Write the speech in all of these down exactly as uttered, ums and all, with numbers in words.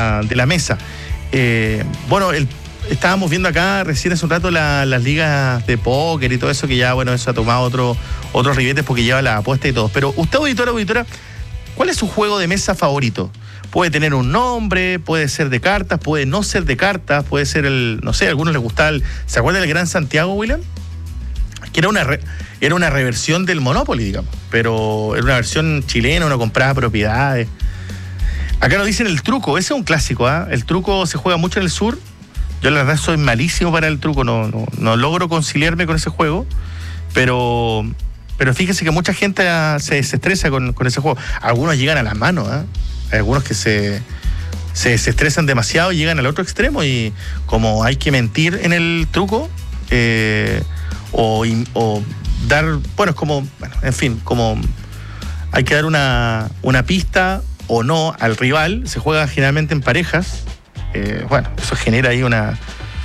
la, de la mesa. Eh, bueno, el, estábamos viendo acá recién hace un rato la, las ligas de póker y todo eso, que ya, bueno, eso ha tomado otro, otros ribetes porque lleva la apuesta y todo. Pero usted, auditora, auditora, ¿cuál es su juego de mesa favorito? Puede tener un nombre, puede ser de cartas, puede no ser de cartas, puede ser el, no sé, a algunos les gusta el, ¿se acuerda del Gran Santiago, William? Que era una, re, era una reversión del Monopoly, digamos, pero era una versión chilena, uno compraba propiedades. Acá nos dicen el truco, ese es un clásico, ¿ah? ¿eh? El truco se juega mucho en el sur. Yo la verdad soy malísimo para el truco, no, no, no logro conciliarme con ese juego, pero, pero fíjese que mucha gente se, se estresa con, con ese juego. Algunos llegan a las manos, ¿eh? Hay algunos que se, se, se estresan demasiado y llegan al otro extremo, y como hay que mentir en el truco, eh, o, o dar, bueno, es como, bueno, en fin, como hay que dar una, una pista o no al rival. Se juega generalmente en parejas. Eh, bueno, eso genera ahí una...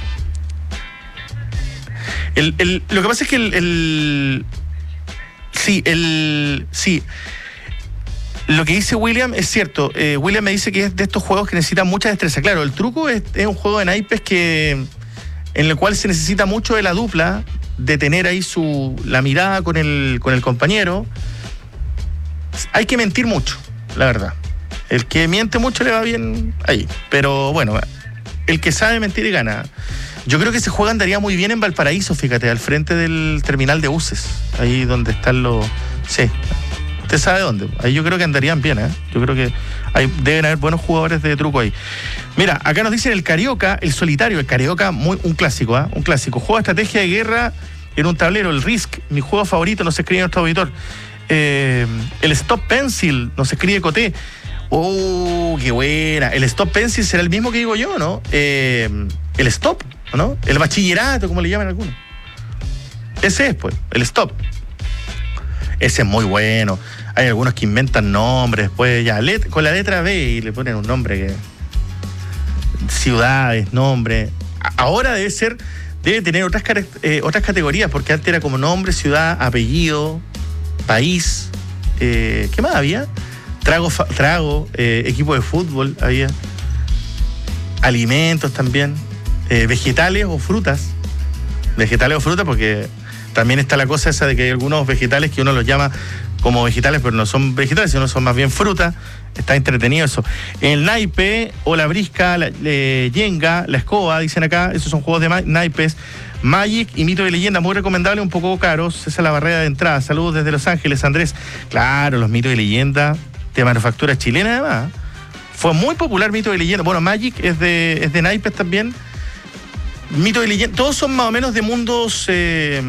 El, el, lo que pasa es que el, el... Sí, el... Sí. Lo que dice William es cierto. Eh, William me dice que es de estos juegos que necesitan mucha destreza. Claro, el truco es, es un juego de naipes que, en el cual se necesita mucho de la dupla, de tener ahí su, la mirada con el, con el compañero. Hay que mentir mucho, la verdad. El que miente mucho le va bien ahí. Pero bueno, el que sabe mentir y gana. Yo creo que ese juego andaría muy bien en Valparaíso, fíjate, al frente del terminal de buses. Ahí donde están los... Sí, usted sabe dónde. Ahí yo creo que andarían bien, ¿eh? Yo creo que hay, deben haber buenos jugadores de truco ahí. Mira, acá nos dicen el Carioca, el solitario. El Carioca, muy, un clásico, ¿eh? Un clásico. Juego de estrategia de guerra en un tablero. El Risk, mi juego favorito, nos escribe nuestro auditor. Eh, el Stop Pencil, nos escribe Coté. ¡Oh, qué buena! El Stop Pencil será el mismo que digo yo, ¿no? Eh, el Stop, ¿no? El bachillerato, como le llaman algunos. Ese es, pues, el Stop. Ese es muy bueno. Hay algunos que inventan nombres, pues ya, let, con la letra B y le ponen un nombre que... Ciudades, nombre. Ahora debe ser, debe tener otras, eh, otras categorías, porque antes era como nombre, ciudad, apellido, país. Eh, ¿Qué más había? Trago, trago eh, equipo de fútbol había, alimentos también, eh, vegetales o frutas, vegetales o frutas, porque también está la cosa esa de que hay algunos vegetales que uno los llama como vegetales, pero no son vegetales, sino son más bien frutas. Está entretenido eso. El naipe o la brisca, la eh, yenga, la escoba, dicen acá, esos son juegos de ma- naipes. Magic y Mito de Leyenda, muy recomendable, un poco caros. Esa es la barrera de entrada. Saludos desde Los Ángeles, Andrés. Claro, los Mitos de Leyenda, de manufactura chilena además. Fue muy popular Mito de Leyenda. Bueno, Magic es de, es de naipes también. Mito de Leyenda, todos son más o menos de mundos, eh,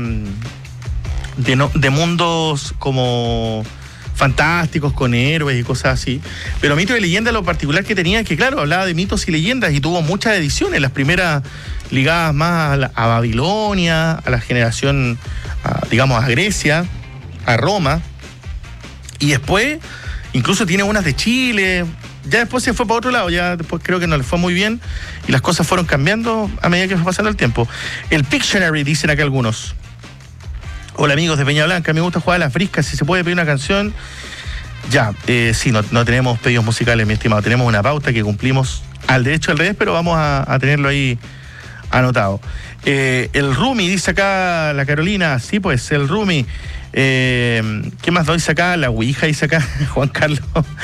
de, no, de mundos como fantásticos, con héroes y cosas así. Pero Mito de Leyenda, lo particular que tenía es que, claro, hablaba de mitos y leyendas y tuvo muchas ediciones. Las primeras ligadas más a, la, a Babilonia, a la generación, a, digamos, a Grecia, a Roma. Y después, incluso tiene unas de Chile. Ya después se fue para otro lado, ya después creo que no le fue muy bien y las cosas fueron cambiando a medida que fue pasando el tiempo. El Pictionary, dicen acá algunos. Hola amigos de Peña Blanca, me gusta jugar a las briscas, si se puede pedir una canción. Ya, eh, sí, no, no tenemos pedidos musicales, mi estimado, tenemos una pauta que cumplimos al derecho al revés, pero vamos a, a tenerlo ahí anotado. Eh, el Rumi, dice acá la Carolina, sí pues, el Rumi. Eh, ¿Qué más dice acá? La Ouija, dice acá Juan Carlos.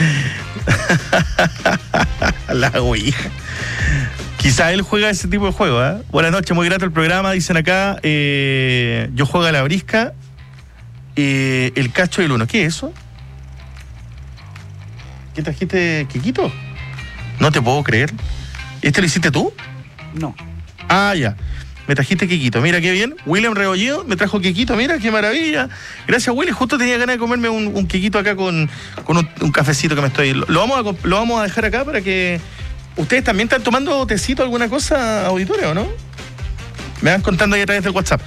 La Ouija. Quizá él juega ese tipo de juego, ¿eh? Buenas noches, muy grato el programa, dicen acá. Eh, yo juego a la brisca, eh, el cacho y el uno. ¿Qué es eso? ¿Qué trajiste, Kikito? No te puedo creer. ¿Este lo hiciste tú? No. Ah, ya. Me trajiste Kikito, mira qué bien. William Rebolledo me trajo Kikito, mira qué maravilla. Gracias, Willy. Justo tenía ganas de comerme un, un Kikito acá con, con un, un cafecito que me estoy... Lo, lo, vamos a, lo vamos a dejar acá para que... ¿Ustedes también están tomando tecito, alguna cosa, auditorio, o no? Me van contando ahí a través del WhatsApp.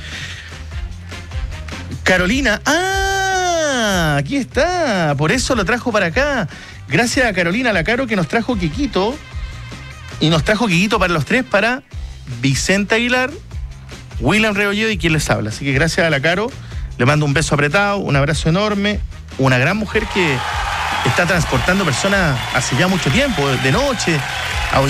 Carolina, ¡ah! Aquí está. Por eso lo trajo para acá. Gracias a Carolina, la Caro, que nos trajo Kikito. Y nos trajo Kikito para los tres, para Vicente Aguilar, William Rebolledo y quien les habla. Así que gracias a la Caro, le mando un beso apretado, un abrazo enorme. Una gran mujer que está transportando personas hace ya mucho tiempo, de noche,